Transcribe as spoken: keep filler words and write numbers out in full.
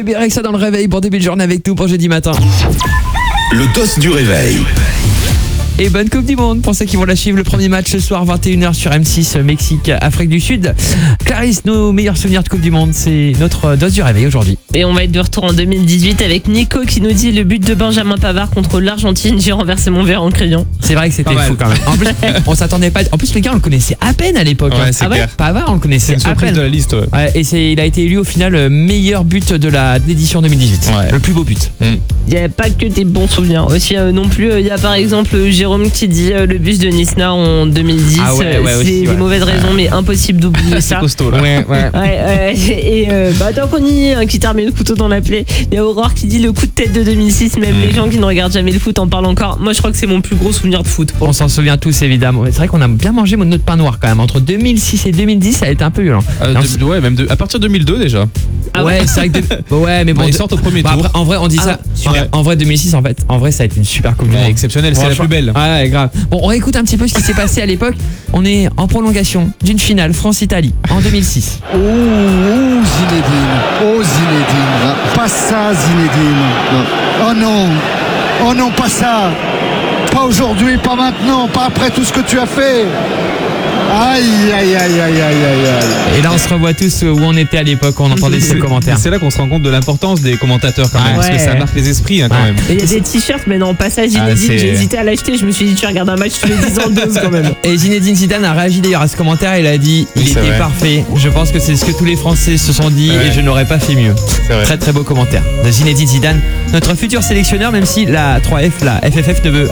Bébé Rexa dans le réveil pour début de journée avec nous pour jeudi matin. Le dos du réveil. Et bonne Coupe du Monde pour ceux qui vont la suivre. Le premier match ce soir vingt et une heures sur M six, Mexique, Afrique du Sud. Clarisse, nos meilleurs souvenirs de Coupe du Monde, c'est notre dose du réveil aujourd'hui. Et on va être de retour en deux mille dix-huit avec Nico qui nous dit le but de Benjamin Pavard contre l'Argentine. J'ai renversé mon verre en crayon. C'est vrai que c'était fou quand même. En plus, on s'attendait pas. En plus, le gars, on le connaissait à peine à l'époque. Ouais, hein. c'est Ah ouais, clair. Pavard, on le connaissait C'est une à surprise peine. de la liste. Ouais. Ouais, et c'est, il a été élu au final euh, meilleur but de la d'édition deux mille dix-huit. Ouais. Le plus beau but. Mm. Il n'y a pas que des bons souvenirs. Aussi euh, non plus, il euh, y a par exemple euh, Jérôme qui dit euh, le bus de Nisna en deux mille dix. Ah ouais, ouais, c'est aussi, des ouais. mauvaises raisons, mais impossible d'oublier C'est ça. costaud là. Ouais, ouais. Ouais, ouais, et euh, bah, tant qu'on y est, hein, qui t'a remis le couteau dans la plaie. Il y a Aurore qui dit le coup de tête de deux mille six. Même les gens qui ne regardent jamais le foot en parlent encore. Moi, je crois que c'est mon plus gros souvenir de foot. On s'en souvient tous évidemment. C'est vrai qu'on a bien mangé notre pain noir quand même. Entre deux mille six et deux mille dix, ça a été un peu violent. Euh, Non, de- ouais, même de- à partir de deux mille deux déjà. Ah ouais, ouais. c'est vrai que de- ouais, mais bon, Bah, ils de- sortent au premier bah, tour. après, en vrai, on dit ça. Ah, ouais. En vrai, deux mille six, en fait, en vrai, ça a été une super coupe du Ouais, monde. exceptionnelle, c'est la Franchement. plus belle. Ouais, ouais, grave. Bon, on réécoute un petit peu ce qui s'est passé à l'époque. On est en prolongation d'une finale France-Italie en deux mille six. Oh, oh Zinedine, oh Zinedine, pas ça Zinedine. Oh non, oh non, pas ça. Pas aujourd'hui, pas maintenant, pas après tout ce que tu as fait. Aïe, aïe, aïe, aïe, aïe, aïe, aïe. Et là, on se revoit tous où on était à l'époque, on entendait ces C'est- commentaires. C'est là qu'on se rend compte de l'importance des commentateurs quand même, parce que Ouais. ça marque les esprits hein, quand Ouais. même. Et il y a des t-shirts, mais non, pas ça, Zinedine. Ah, c'est- J'ai hésité à l'acheter. Je me suis dit, tu regardes un match tous les dix ans de dose quand même. Et Zinedine Zidane a réagi d'ailleurs à ce commentaire. Il a dit il Oui, c'est était vrai. parfait. Je pense que c'est ce que tous les Français se sont dit Ouais. et je n'aurais pas fait mieux. C'est vrai. Très très beau commentaire de Zinedine Zidane, notre futur sélectionneur, même si la trois F, la F F F ne veut